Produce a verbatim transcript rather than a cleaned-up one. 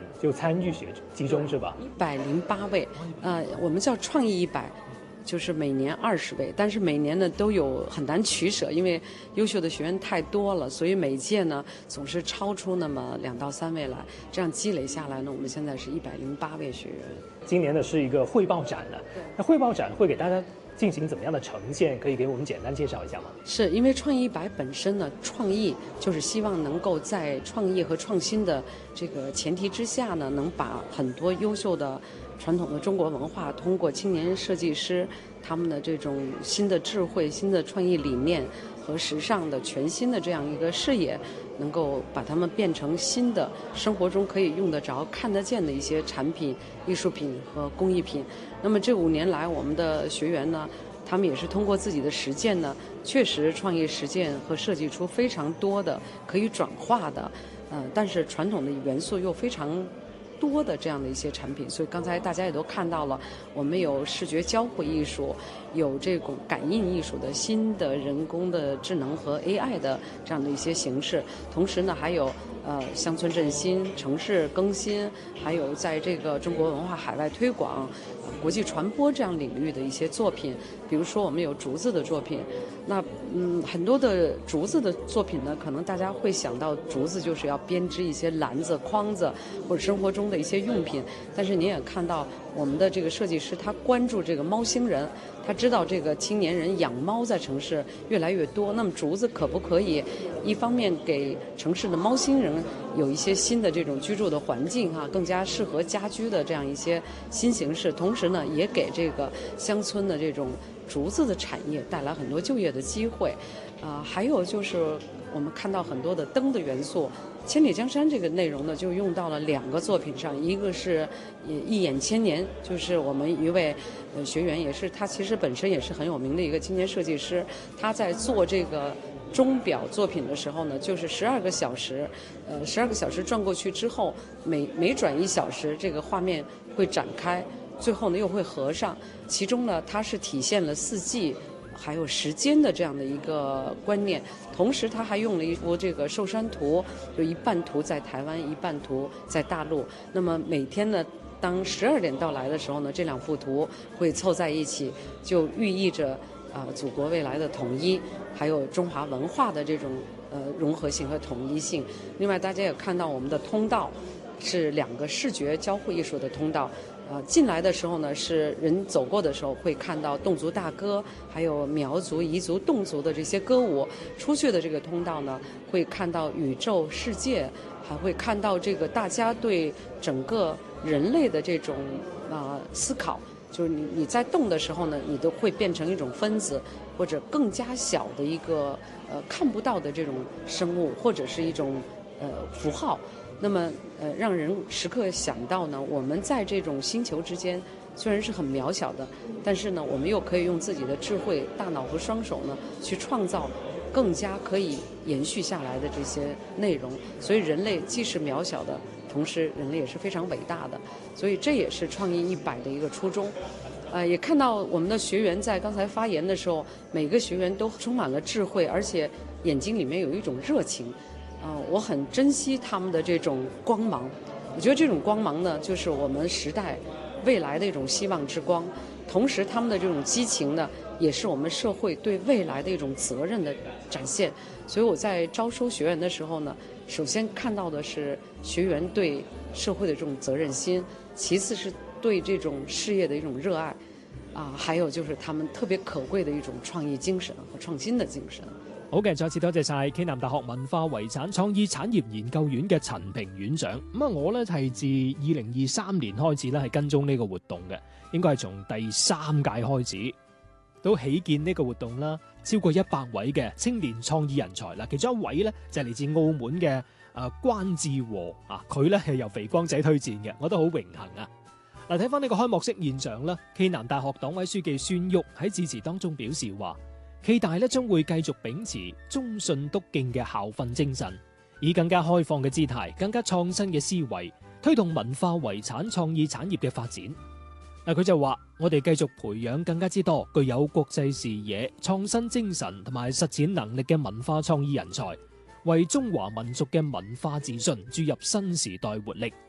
人就参与学其中是吧？ 一百零八位，呃，我们叫创意一百。就是每年二十位，但是每年呢都有很难取舍，因为优秀的学员太多了，所以每届呢总是超出那么两到三位来，这样积累下来呢，我们现在是一百零八位学员。 今年呢是一个汇报展了，那汇报展会给大家进行怎么样的呈现？可以给我们简单介绍一下吗？ 是因为创意一百本身呢，创意就是希望能够在创意和创新的这个前提之下呢，能把很多优秀的传统的中国文化，通过青年设计师他们的这种新的智慧、新的创意理念和时尚的全新的这样一个视野，能够把它们变成新的生活中可以用得着、看得见的一些产品、艺术品和工艺品。那么这五年来，我们的学员呢，他们也是通过自己的实践呢，确实创意实践和设计出非常多的可以转化的，呃，但是传统的元素又非常多的这样的一些产品。所以刚才大家也都看到了，我们有视觉交互艺术，有这种感应艺术的新的人工的智能和 A I 的这样的一些形式，同时呢还有呃乡村振兴、城市更新，还有在这个中国文化海外推广、呃、国际传播这样领域的一些作品。比如说我们有竹子的作品，那嗯很多的竹子的作品呢，可能大家会想到竹子就是要编织一些篮子、筐子或者生活中的一些用品，但是您也看到我们的这个设计师他关注这个猫星人，他知道这个青年人养猫在城市越来越多，那么竹子可不可以一方面给城市的猫星人有一些新的这种居住的环境啊，更加适合家居的这样一些新形式，同时呢也给这个乡村的这种竹子的产业带来很多就业的机会。啊、呃，还有就是我们看到很多的灯的元素，千里江山这个内容呢，就用到了两个作品上，一个是一眼千年，就是我们一位呃学员，也是他其实本身也是很有名的一个青年设计师，他在做这个钟表作品的时候呢，就是十二个小时，呃，十二个小时转过去之后，每每转一小时，这个画面会展开，最后呢又会合上，其中呢它是体现了四季还有时间的这样的一个观念，同时他还用了一幅这个寿山图，就一半图在台湾，一半图在大陆。那么每天呢，当十二点到来的时候呢，这两幅图会凑在一起，就寓意着啊、呃、祖国未来的统一，还有中华文化的这种呃融合性和统一性。另外，大家也看到我们的通道是两个视觉交互艺术的通道。呃，进来的时候呢，是人走过的时候会看到侗族大歌，还有苗族、彝族、侗族的这些歌舞。出去的这个通道呢，会看到宇宙世界，还会看到这个大家对整个人类的这种啊、呃、思考。就是你你在动的时候呢，你都会变成一种分子，或者更加小的一个呃看不到的这种生物，或者是一种呃符号。那么，呃，让人时刻想到呢，我们在这种星球之间虽然是很渺小的，但是呢，我们又可以用自己的智慧、大脑和双手呢，去创造更加可以延续下来的这些内容。所以，人类既是渺小的，同时人类也是非常伟大的。所以，这也是创意一百的一个初衷。呃，也看到我们的学员在刚才发言的时候，每个学员都充满了智慧，而且眼睛里面有一种热情。呃，我很珍惜他们的这种光芒，我觉得这种光芒呢，就是我们时代未来的一种希望之光。同时，他们的这种激情呢，也是我们社会对未来的一种责任的展现。所以我在招收学员的时候呢，首先看到的是学员对社会的这种责任心，其次是对这种事业的一种热爱，啊、呃，还有就是他们特别可貴的一種創意精神和創新的精神。 好嘅，再次多謝晒暨南大學文化遺產創意產業研究院嘅陳平院長。咁啊，我咧係自二零二三年開始咧係跟蹤呢個活動嘅，應該係從第三屆開始到起建呢個活動啦，超過一百位嘅青年創意人才啦，其中一位咧就係嚟自澳門嘅誒關志和啊，佢咧係由肥光仔推薦嘅，我都好榮幸啊！嗱，睇翻呢個開幕式現場啦，暨南大學黨委書記孫旭喺致辭當中表示話，暨大咧將會繼續秉持忠信篤敬嘅校訓精神，以更加開放嘅姿態、更加創新嘅思維，推動文化遺產創意產業嘅發展。嗱，佢就話：我哋繼續培養更加之多具有國際視野、創新精神同埋實踐能力嘅文化創意人才，為中華民族嘅文化自信注入新時代活力。